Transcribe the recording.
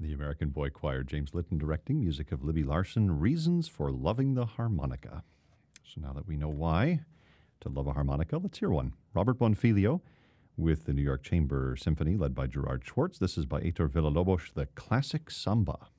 the American Boy Choir, James Litton directing, music of Libby Larsen, Reasons for Loving the Harmonica. So now that we know why to love a harmonica, let's hear one. Robert Bonfiglio with the New York Chamber Symphony, led by Gerard Schwartz. This is by Heitor Villa-Lobos, the classic samba.